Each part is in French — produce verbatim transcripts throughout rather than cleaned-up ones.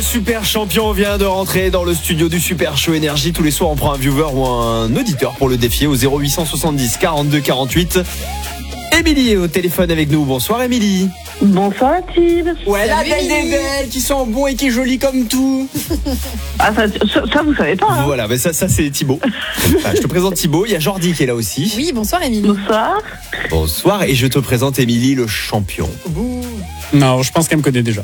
Super champion vient de rentrer dans le studio du Super Show Énergie. Tous les soirs, on prend un viewer ou un auditeur pour le défier au zéro huit cent soixante-dix quarante-deux quarante-huit. Émilie est au téléphone avec nous. Bonsoir Émilie. Bonsoir Tib. Ouais, la belle des belles, qui sent bon et qui est jolie comme tout. Ah ça, ça, ça vous savez pas hein. Voilà, mais ça, ça c'est Thibaut. Ah, je te présente Thibaut, il y a Jordi qui est là aussi. Oui, bonsoir Émilie. Bonsoir. Bonsoir, et je te présente Émilie le champion. Non, je pense qu'elle me connaît déjà.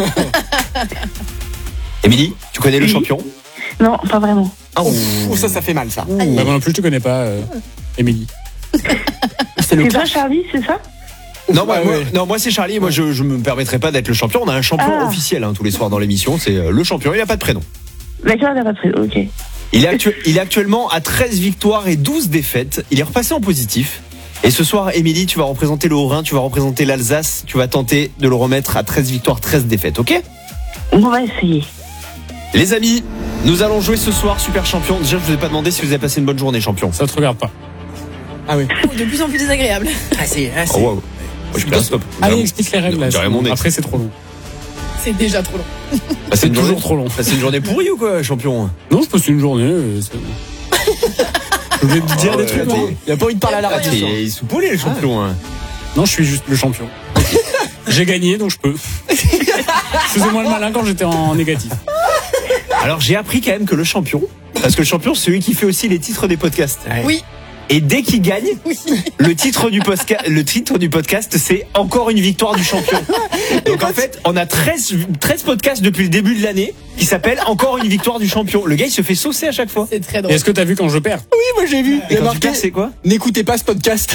Émilie, tu connais le Oui. champion? Non, pas vraiment. Oh. Ouh, ça, ça fait mal, ça. Bah, moi non plus, je te connais pas, euh, Émilie. C'est le C'est toi clash. Charlie, c'est ça? Non, moi, Ouais, moi- ouais. non, moi c'est Charlie. Moi, je, je me permettrai pas d'être le champion. On a un champion Ah. officiel hein, tous les soirs dans l'émission. C'est euh, le champion. Il n'a pas de prénom. D'accord, il n'y a pas de prix, ok. Il est, actu- il est actuellement à treize victoires et douze défaites. Il est repassé en positif. Et ce soir, Émilie, tu vas représenter le Haut-Rhin, tu vas représenter l'Alsace. Tu vas tenter de le remettre à treize victoires, treize défaites, ok? On va essayer. Les amis, nous allons jouer ce soir Super Champion. Déjà, je vous ai pas demandé si vous avez passé une bonne journée, champion. Ça te regarde pas. Ah oui. Oh, de plus en plus désagréable. Ah, c'est. Ah, Oh, c'est- wow. Moi, je suis là, stop. Allez, Vraiment. explique les règles. On Là, dirait mon ex. après, c'est trop long. C'est déjà trop long. Bah, C'est une toujours journée- trop long. bah, c'est une journée pourrie ou quoi, champion? Non, je passe une journée. euh, c'est- Je voulais te dire Ah des ouais, trucs, t'es- moi. Il a pas envie de parler à la Ah, radio. t'es- ce soir. il est soupolé, le champion. hein. Non, je suis juste le champion. J'ai gagné, donc je peux. Je faisais moins le malin quand j'étais en négatif. Alors, j'ai appris quand même que le champion, parce que le champion, c'est celui qui fait aussi les titres des podcasts. Oui, Et dès qu'il gagne, oui. le titre du podcast, le titre du podcast, c'est encore une victoire du champion. Donc en fait, on a treize, treize podcasts depuis le début de l'année qui s'appellent encore une victoire du champion. Le gars, il se fait saucer à chaque fois. C'est très Et drôle. est-ce que t'as vu quand je perds? Oui, moi j'ai vu. Et Il a quand tu marqué. perds, c'est quoi? N'écoutez pas ce podcast.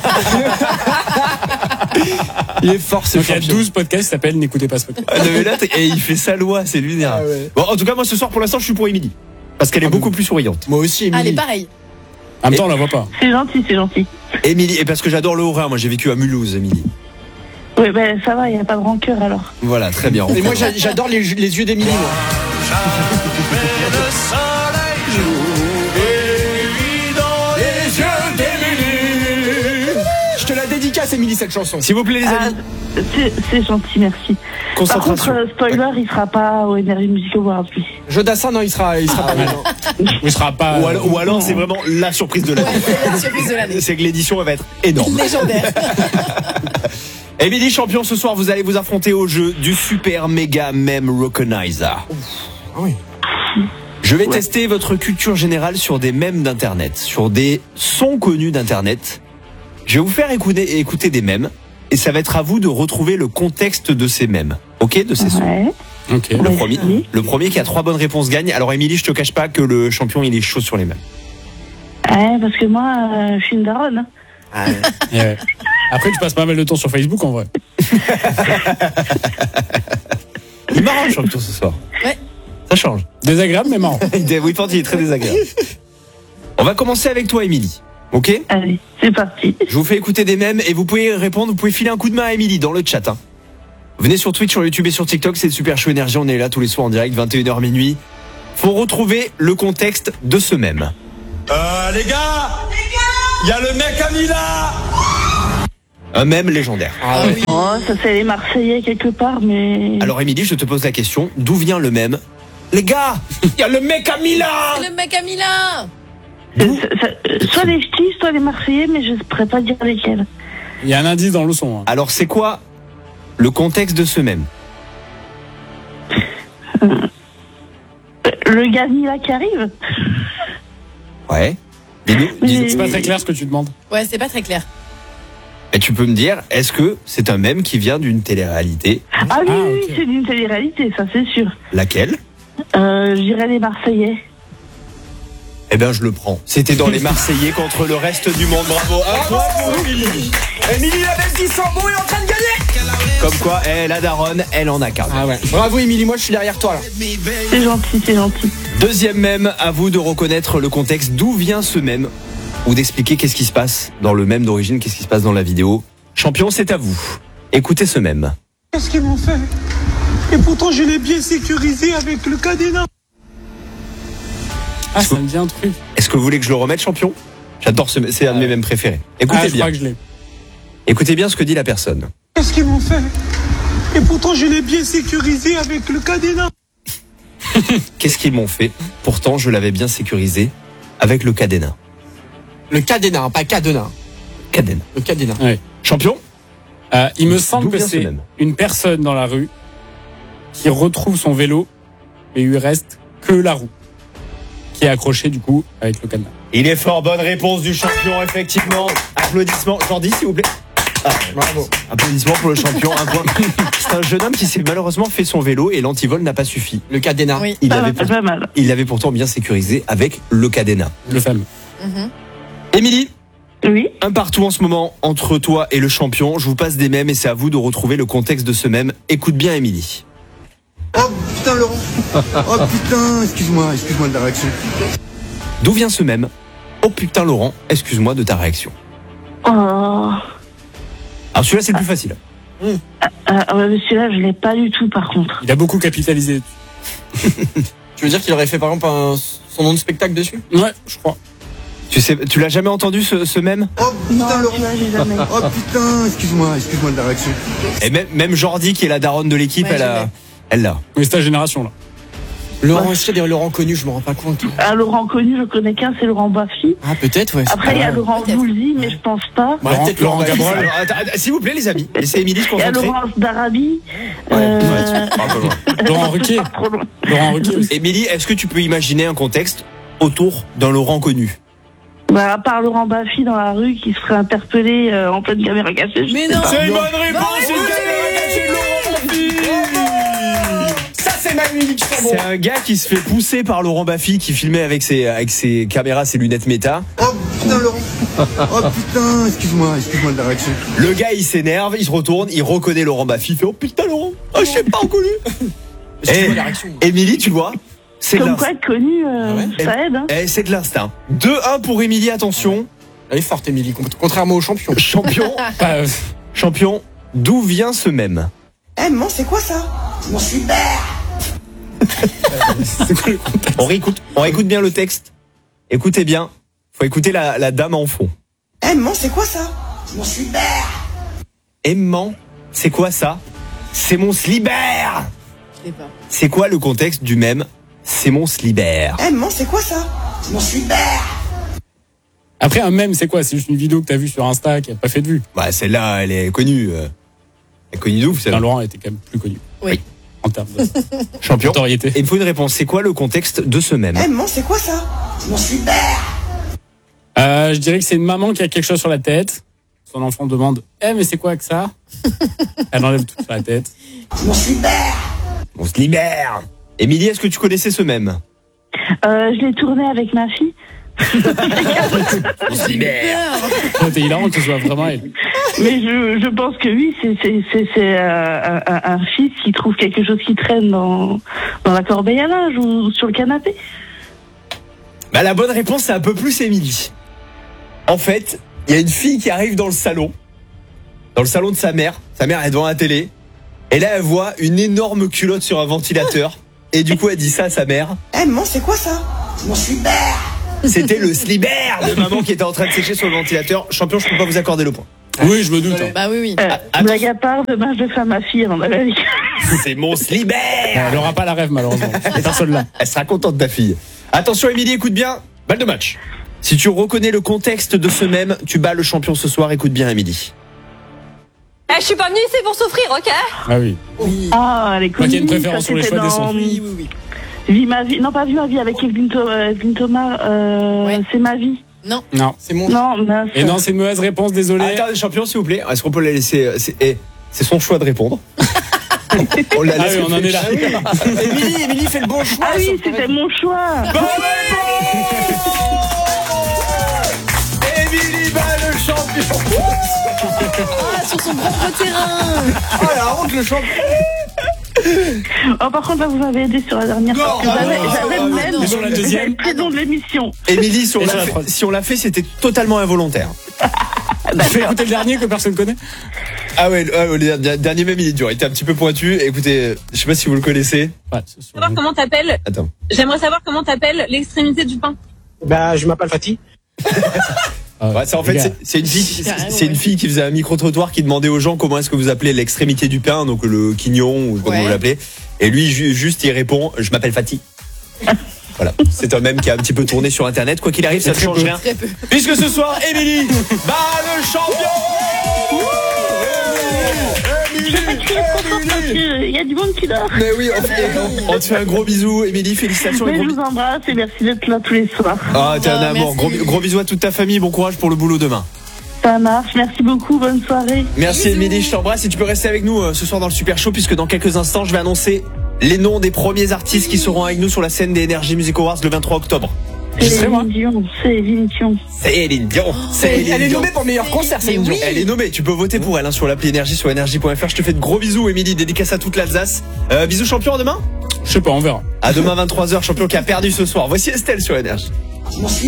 Il est fort, ce Donc il y a champion. douze podcasts qui s'appellent N'écoutez pas ce podcast. Ah, non, mais là, t'es- et il fait sa loi, c'est lunaire. Ah ouais. Bon, en tout cas, moi ce soir, pour l'instant, je suis pour Émilie. Parce qu'elle est Ah beaucoup bon. plus souriante. Moi aussi, Allez, Émilie. pareil. En même temps, on la voit pas. C'est gentil, c'est gentil. Émilie, et parce que j'adore le Haut-Rhin, moi j'ai vécu à Mulhouse, Émilie. Oui, ben ça va, il n'y a pas de rancœur alors. Voilà, très bien. Et moi, j'a- j'adore les, les yeux d'Émilie, moi. Je te la dédicace, Émilie, cette chanson. S'il vous plaît, les Ah, amis, c'est c'est gentil, merci. Par contre, concentration. euh, spoiler, il sera pas au Energy Music Awards, lui. Jodassin, non, il sera, il sera pas ouais. mal. Il sera pas. Ou alors, ou alors, c'est vraiment la surprise de l'année. Ouais, c'est la surprise de l'année. C'est que l'édition elle va être énorme. Légendaire. Émilie champion, ce soir vous allez vous affronter au jeu du Super Mega Meme Recognizer. Ah oui. Je vais tester votre culture générale sur des mèmes d'internet, sur des sons connus d'internet. Je vais vous faire écouter, écouter des mèmes et ça va être à vous de retrouver le contexte de ces mèmes. Ok, de ces sons. Ouais. Ok. Le Ouais, premier, oui. le premier qui a trois bonnes réponses gagne. Alors Émilie, je te cache pas que le champion il est chaud sur les mèmes. Ouais, parce que moi, euh, je suis une daronne. hein. Ah, Et ouais. Après, tu passes pas mal de temps sur Facebook en vrai. il est marrant le champion ce soir. Ouais. Ça change. Désagréable, mais marrant. Oui, il est très désagréable. On va commencer avec toi, Émilie. Ok? Allez, c'est parti. Je vous fais écouter des mèmes et vous pouvez répondre, vous pouvez filer un coup de main à Émilie dans le chat. Hein. Venez sur Twitch, sur YouTube et sur TikTok, c'est le Super Show Énergie, on est là tous les soirs en direct, vingt et une heures minuit. Faut retrouver le contexte de ce mème. Euh, les gars Il y a le mec à Mila. Un mème légendaire. Ah ouais. Oh, ça c'est les Marseillais quelque part, mais... Alors Émilie, je te pose la question, d'où vient le mème? Les gars, il y a le mec à Milan. Le mec à Milan. Euh, ça- ça- euh, soit les ch'tis, soit les Marseillais, mais je ne pourrais pas dire lesquels. Il y a un indice dans le son. hein. Alors c'est quoi le contexte de ce mème? Le gars Mila qui arrive. Ouais. Dis-nous, dis-nous. C'est pas très clair ce que tu demandes. Ouais, c'est pas très clair. Et tu peux me dire, est-ce que c'est un mème qui vient d'une télé-réalité? Ah oui, Ah, oui, ok. c'est d'une télé-réalité, ça c'est sûr. Laquelle? Euh, je dirais les Marseillais. Eh ben je le prends. C'était dans les Marseillais contre le reste du monde. Bravo. À toi, Émilie. Émilie, la belle qui sent bon, est en train de gagner. Comme quoi, eh, la daronne, elle en a qu'un. Ah ouais. Bravo, Émilie, moi je suis derrière toi là. C'est gentil, c'est gentil. Deuxième mème, à vous de reconnaître le contexte. D'où vient ce mème? Ou d'expliquer qu'est-ce qui se passe dans le mème d'origine, qu'est-ce qui se passe dans la vidéo. Champion, c'est à vous. Écoutez ce mème. Qu'est-ce qu'ils m'ont fait? Et pourtant, je l'ai bien sécurisé avec le cadenas. Ah, ça me dit un truc. Est-ce que vous voulez que je le remette, champion? J'adore ce, c'est un de mes mèmes préférés. Écoutez Ah, je bien. crois que je l'ai. Écoutez bien ce que dit la personne. Qu'est-ce qu'ils m'ont fait? Et pourtant, je l'ai bien sécurisé avec le cadenas. Qu'est-ce qu'ils m'ont fait? Pourtant, je l'avais bien sécurisé avec le cadenas. Le cadenas, hein, pas cadenas. Cadenas. Le cadenas. Ouais. Champion? Euh, il me semble D'où que vient ce c'est même une personne dans la rue qui retrouve son vélo et il lui reste que la roue qui est accrochée du coup avec le cadenas. Il est fort, bonne réponse du champion, effectivement. Applaudissements. Jordi, s'il vous plaît. Ah, Bravo. applaudissements pour le champion, un point. C'est un jeune homme qui s'est malheureusement fait son vélo et l'antivol n'a pas suffi. Le cadenas. Oui. Il Pas avait, mal, pour- pas mal. il l'avait pourtant bien sécurisé avec le cadenas. Le fameux. Mhm. Émilie, Oui. un partout en ce moment entre toi et le champion. Je vous passe des mèmes et c'est à vous de retrouver le contexte de ce mème. Écoute bien, Émilie. Oh putain Laurent. Oh putain, excuse-moi, excuse-moi de la réaction. D'où vient ce mème? Oh putain, Laurent, excuse-moi de ta réaction. Oh. Alors celui-là, c'est le plus facile. Ah, ouais, mais celui-là, je l'ai pas du tout, par contre. Il a beaucoup capitalisé. Tu veux dire qu'il aurait fait par exemple un- son nom de spectacle dessus? Ouais, je crois. Tu sais, tu l'as jamais entendu ce, ce mème? Oh Non, putain Laurent. celui-là, j'ai jamais. Oh putain, excuse-moi, excuse-moi de la réaction. Et même, même Jordi, qui est la daronne de l'équipe, Ouais, elle je a, l'ai. elle l'a. Mais c'est ta génération là. Laurent, est-ce qu'il y a des Laurent connus? Je me rends pas compte. Ah, Laurent connu, je connais qu'un, c'est Laurent Baffy. Ah, peut-être, ouais. c'est Après, pas il y a mal. Laurent Peut-être. Voulzy, mais je pense pas. Ouais, Laurent- peut-être Laurent Laurent Cabrol. Baffy. Alors, attends, attends, s'il vous plaît, les amis, laissez Émilie se Il y a concentrer. Laurence d'Arabie. Ouais, Euh, Un peu loin. Laurent Ruquier. pas trop loin. Laurent Ruquier aussi. Émilie, est-ce que tu peux imaginer un contexte autour d'un Laurent connu? Bah, à part Laurent Baffy dans la rue qui se ferait interpeller euh, en pleine caméra cachée. je Mais sais non. pas. C'est une bonne Bonne réponse, réponse, une caméra cachée de Laurent Baffy. Ça, c'est ma musique, c'est bon. C'est un gars qui se fait pousser par Laurent Baffy qui filmait avec ses, avec ses caméras, ses lunettes méta. Oh putain Laurent. Oh putain, excuse-moi, excuse-moi de la réaction. Le gars, il s'énerve, il se retourne, il reconnaît Laurent Baffy, il fait oh putain Laurent, oh je sais pas reconnu. Excuse-moi Eh, la réaction. Émilie, tu vois, c'est de Comme quoi, l'instinct. être connu, euh, Ah ouais ça aide. Hein. Eh, c'est de l'instinct. deux un pour Émilie, attention. Elle est forte, Émilie, con- contrairement au champion. Champion, Bah, euh, champion, d'où vient ce mème? Eh maman, c'est quoi ça? Mon super. c'est quoi le contexte? On réécoute, on réécoute bien le texte. Écoutez bien, faut écouter la, la dame en fond. Eh maman, c'est quoi ça? Mon super. Aimant, c'est quoi ça? C'est mon slibert. Je sais pas. C'est quoi le contexte du mème? C'est mon slibert. Eh maman, c'est quoi ça? Mon super. Après, un mème, c'est quoi? C'est juste une vidéo que t'as vue sur Insta qui a pas fait de vue. Bah celle-là, elle est connue. euh, Elle est connue d'ouf, Enfin, celle-là. Laurent était quand même plus connu. Oui. En termes de Champion. notoriété. Et il me faut une réponse. C'est quoi le contexte de ce mème? Eh maman, c'est quoi ça? Mon super. Euh, je dirais que c'est une maman qui a quelque chose sur la tête. Son enfant demande Eh, mais c'est quoi que ça? Elle enlève tout sur la tête. Mon super. On se libère. Émilie, est-ce que tu connaissais ce mème? Euh, je l'ai tourné avec ma fille. On se libère. C'était hilarant que ce soit vraiment elle. Mais je, je pense que oui, c'est, c'est, c'est, c'est euh, un, un fils qui trouve quelque chose qui traîne dans, dans la corbeille à linge ou sur le canapé. Bah la bonne réponse, c'est un peu plus Émilie. En fait, il y a une fille qui arrive dans le salon, dans le salon de sa mère. Sa mère est devant la télé. Et là, elle voit une énorme culotte sur un ventilateur. Et du coup, elle dit ça à sa mère. Eh maman, c'est quoi ça? Mon super. C'était le slibert de maman qui était en train de sécher sur le ventilateur. Champion, je peux pas vous accorder le point. Oui, je me doute. hein. Bah oui, oui. Euh, attends. blague à part, demain je fais à ma fille avant d'aller à l'école. C'est mon slibert. Elle aura pas la rêve, malheureusement. Personne là. Elle sera contente, ta fille. Attention, Émilie, écoute bien. Balle de match. Si tu reconnais le contexte de ce mème, tu bats le champion ce soir. Écoute bien, Émilie. Eh, je suis pas venue ici pour souffrir, ok? Ah oui. Oui. Ah, elle est Moi connue. qui ai une préférence ça, sur les c'était choix des dans sons. Oui, oui, oui. Vie ma vie. Non, pas Vie ma vie avec Evelyne Tho- euh, Evelyne Thomas. Euh, Ouais. C'est ma vie. Non. Non. C'est mon. Non, mince. Et non, c'est une mauvaise réponse, désolé. Attendez, champion, s'il vous plaît. Est-ce qu'on peut la laisser C'est eh, c'est son choix de répondre. On la Ah laisse oui, on en est là. réfléchir. Émilie, Émilie fait le bon choix. Ah sur oui, le c'était mon choix. Bonne réponse. Émilie bat le champion. Ah, sur son propre terrain. Oh la honte, le champion. Oh, par contre, là, vous m'avez aidé sur la dernière fois. Non, J'avais ah, j'avais non, le non, même. non. Mais sur la deuxième J'avais le prénom de l'émission. Émilie, si on Et l'a sur la fait, troisième. si on l'a fait, c'était totalement involontaire. Fais écouter le dernier que personne connaît. Ah ouais, le, ah ouais, le der- dernier même il est dur. Il était un petit peu pointu. Écoutez, je sais pas si vous le connaissez. Ouais, c'est sur- Savoir comment t'appelles. Attends. J'aimerais savoir comment t'appelles l'extrémité du pain. Bah, je m'appelle Fatih. Ah, Ah, Ouais, c'est en les fait gars. c'est c'est une fille, Carrément, c'est c'est une ouais. fille qui faisait un micro trottoir qui demandait aux gens comment est-ce que vous appelez l'extrémité du pain, donc le quignon ou comment Ouais. vous l'appelez. Et lui ju- juste il répond, je m'appelle Fatih. Voilà, c'est un mème qui a un petit peu tourné sur internet. Quoi qu'il arrive, ça ne change rien. Très peu. Puisque ce soir, Émilie bat le champion. Je vais pas crier trop fort parce qu'il y a du monde qui dort. Mais oui, on, fait- on te fait un gros bisou, Émilie, félicitations et Mais gros je bisous. vous embrasse et merci d'être là tous les soirs. Ah, t'es un Ah, amour. merci. Gros, gros bisous à toute ta famille, bon courage pour le boulot demain. Ça marche, merci beaucoup, bonne soirée. Merci Bisous. Émilie, je t'embrasse et tu peux rester avec nous euh, ce soir dans le Super Show puisque dans quelques instants je vais annoncer les noms des premiers artistes qui seront avec nous sur la scène des Energy Music Awards le vingt-trois octobre. Je serai moi. Céline Dion, Céline Dion. Céline Dion, Céline Elle est Dion. nommée pour le meilleur concert, Céline Dion. Elle est nommée, tu peux voter pour elle hein, sur l'appli Énergie sur énergie point f r. Je te fais de gros bisous Émilie, dédicace à toute l'Alsace. Euh, bisous champion à demain. Je sais pas, on verra. À demain vingt-trois heures, champion qui a perdu ce soir. Voici Estelle sur Énergie.